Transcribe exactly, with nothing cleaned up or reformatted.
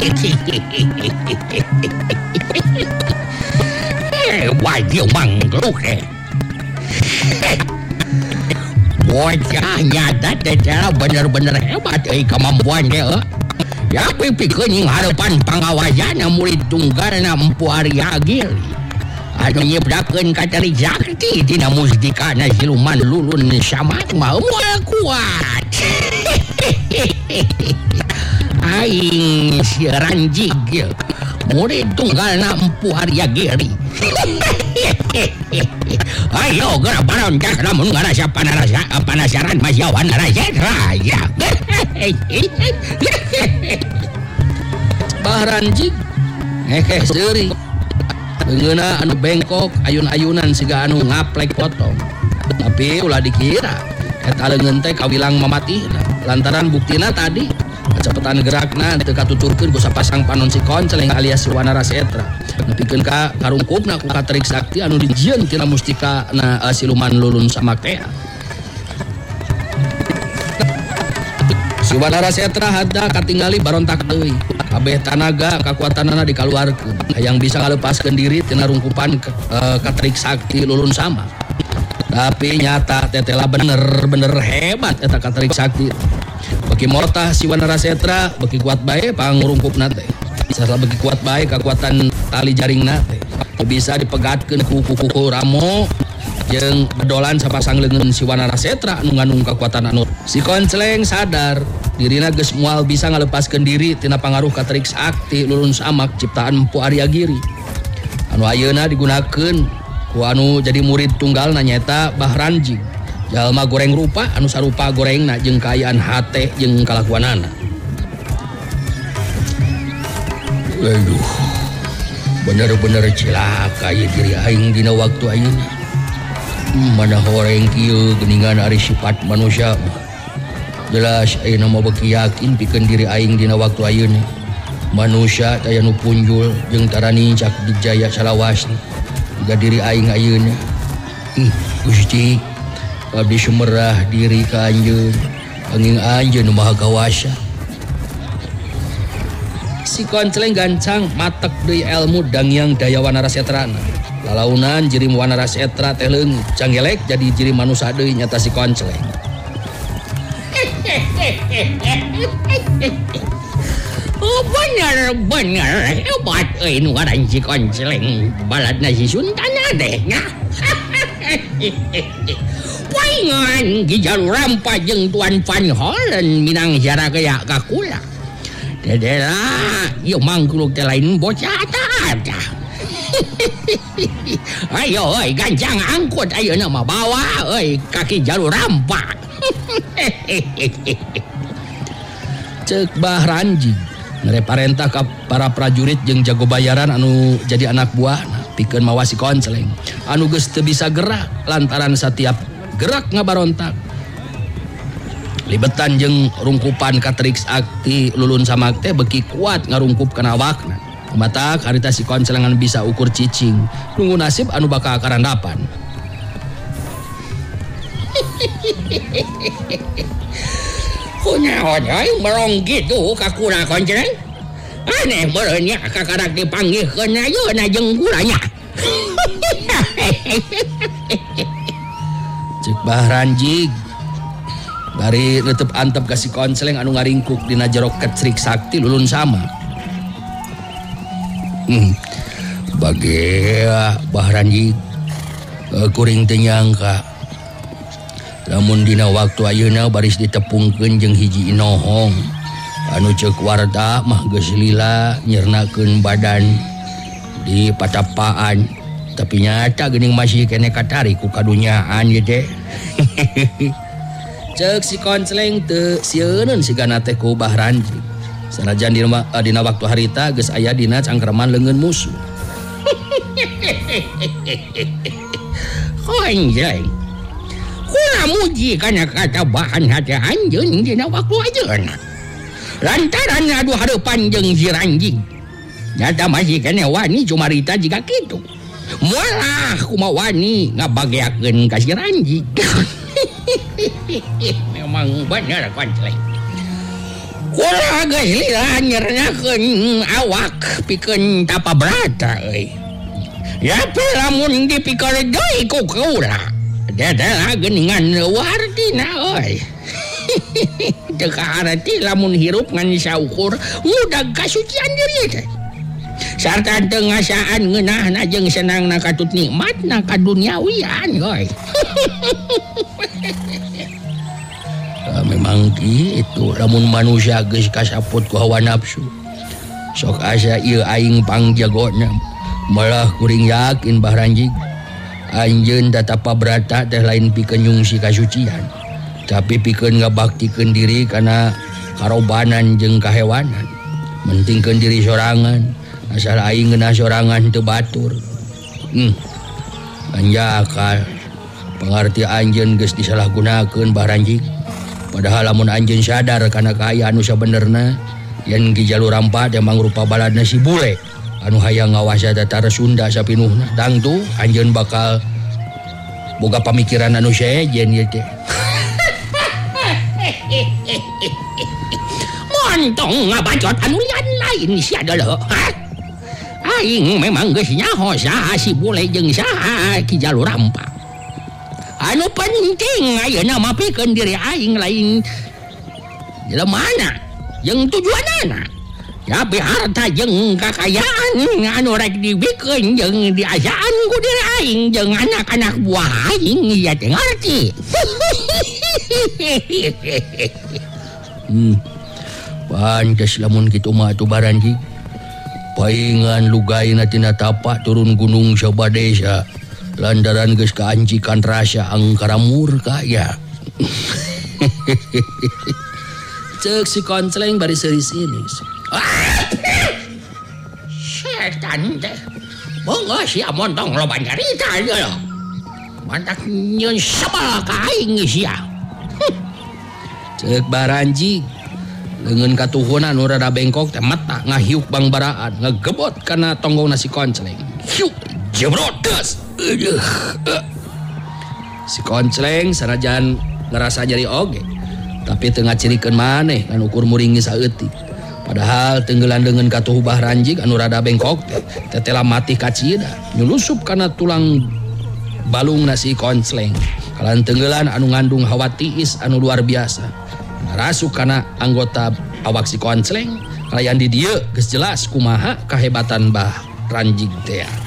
Wajib manggluk eh. Bocah nyata teteh bener-bener hebat eh kemampuan dia. Ya pikir yang harapan pengawasan murid tunggalna Empu Arya Giri. Anu nyipdakeun Kateri Sakti tina mustikana siluman lulun samak mah moal kuat. Aing si Ranjig murid tunggalna Empu Arya Giri. Ayo gerak barontak lamun ngarasa panarasa panasaran Mas Yawan Rasetra ya. Bahranjig heh seuring beungeuna anu bengkok ayun-ayunan siga anu ngaplek potong. Tapi ulah dikira eta leungeun teh kawilang mamatihna lantaran buktina tadi kecepatan gerakna teu katuturkeun ku sapasang panon si Konceleng alias Wana Rasetra. Nepikeun ka karungkupna ku Katrik Sakti anu dijieun tina mustikana uh, siluman lulun samak teh. Si Wana Rasetra hadda katingali barontak deui. Kabeh tanaga kakuatanana dikaluarkeun. Hayang bisa ngalepaskeun diri tina rungkupan uh, Katrik Sakti lulun samak. Tapi nyata tetela bener-bener hebat eta Katrik Sakti. Beki mortah si Wana Rasetra beki kuat bae pangurungkupna teh. Salah beki kuat bae kakuatan tali jaringna teh. Bisa dipegatkeun ku kuku Ramo jeung bedolan sapasang leungeun si Wana Rasetra anu ngandung kakuatan anu. Si Konceleng sadar dirina geus moal bisa ngalepaskeun diri tina pangaruh Katrik Sakti lulun samak ciptaan Empu Arya Giri. Anu ayeuna digunakeun ku anu jadi murid tunggalna nyaeta Bahranjig. Jalma goreng rupa anu sarupa gorengna jeung kaayaan hate jeung kalakuanana. Aduh, bener-bener cilaka ieu diri aing dina waktu ayeuna. Mana horeng kieu geuningan ari sifat manusia. Jelas ayeuna mah beuki yakin pikeun diri aing dina waktu ayeuna. Manusia taya nu punjul jeung tarani cak dijaya salawasna. Juga diri aing ayeuna. Ih, Gusti abdi sumerah diri ka anjeun angin anjeun maha kawasa. Si Konceleng gancang matek deui ilmu dangyang daya Wana Rasetrana. Lalaunan jirim Wana Rasetra teh leungit cangelek jadi jirim manusia deui nyata si Konceleng. Oh bener-bener hebat euy nu ngaran si Konceleng baladna si Suntana deh nya. Paingan Gijalu Rampa jeung Tuan Van Hollen minang jara gaya ka kula. Dedela ieu mangkuluk teh lain bocah tata. Ayo euy gancang angkut ayeuna mah bawa euy kaki Jalu Rampa. Ceuk Bahranjig ngareparentah ka para prajurit jeung jago bayaran anu jadi anak buahna pikeun mawa si Konceleng anu geus teu bisa gerak lantaran setiap gerak ngabarontak. Libetan jeung rungkupan Katrik Sakti lulun samak teh beki kuat ngarungkupkeun awakna. Matak harita si Konceleng bisa ukur cicing nunggu nasib anu bakal karandapan. Kunaon euy merong kitu ka kula Konceleng? Aneh meureun nya kakarak dipanggihkeun ayeuna jeung kulanya. Cek Bahranjig bari leuteup antep ka si Konceleng anu ngaringkuk dina jero Katrik Sakti lulun sama. Hmm. Bagea Bahranjig kuring teu nyangka lamun dina waktu ayeuna baris ditepungkeun jeung hiji inohong anu ceuk warta mah geus lila nyernakeun badan di patapaan tapi nyata geuning masih kene katarik ku kadunyaan ye teh. Ceuk si Konceleng teu sieuneun sigana teh ku Bahranjig. Sanajan dina, dina waktu harita geus aya dina cangkreman leungeun musuh. Konceleng kula muji kana katabahan hati anjeun dina waktu ajeuna. Lantaran adu hareupan jeung si Ranjig. Nyata masih kene wani cumarita jika kitu. Moalah kumaha wani ngabageakeun ka si Ranjig. Memang bener Konceleng. Kumaha geus lila nyernyakeun awak pikeun tapa brata euy. Ya lamun dipikeun deui ku kaula. Dadala geuningan wardina euy. Teu kaharti lamun hirup ngan saukur ngudag kasucian diri teh. Sarta teu ngasaan ngeunahna jeung senangna katut nikmatna kaduniawian euy. Memang gitu lamun manusia geus kasaput ku hawa nafsu sok asa ieu aing pangjagona malah kuring yakin Bah Ranjing anjeun tatapa brata teh lain pikeun nyungsi kasucian tapi pikeun ngabaktikeun diri kana karobanan jeung kahewanan mentingkeun diri sorangan asal aing geunah sorangan teu batur hmm anjakal pangarti anjeun geus disalahgunakeun Bah Ranjing. Padahal lamun anjeun sadar kana kaayaan anu sabenerna yen di jalur rampa teh mangrupa baladna si bule anu hayang ngawasa tatara Sunda sapinuhna dangtu anjeun bakal boga pamikiran anu sejen ieu teh. Montong ngabacot anu lain sia deuleu. Aing memang geus nyaho saha si bule jeung saha ki jalur rampa. Anu penting ayeuna mah pikeun diri aing lain jelemana jeung tujuanana tapi harta jeung kakayaan anu rek dibikeun jeung diasaan ku diri aing jeung anak-anak buah aing ieu teh ngarti. hmm pantes lamun kitu mah atuh Bah Ranjing paingan lugaina tina tapak turun gunung sabadesa lantaran geus kaancikan rasa angkara murka ya. Cek si Konceleng bari seuris ini. Setan teh. Beungeus sia montong loba nyarita ieu loh. Mantak nyeun sabal ka aing sia. Cek Bah Ranjing leungeun katuhunan nu rada bengkok teh mata ngahiuk bangbaraan ngagebot kana tonggongna si Konceleng. Hiuk jebrotes. Si Konceleng sanajan ngerasa nyeri oge tapi teu ngacirikeun maneh ngan ukur muringi saeutik padahal tenggelan dengan katuh Bah Ranjing anu rada bengkok teh teh mati kacida nyulusup kana tulang balungna si Konceleng kalan tenggelan anu ngandung hawa tiis anu luar biasa narasuk kana anggota awak si Konceleng kalayan di dieu geus jelas kumaha kahebatan Bah Ranjing teh.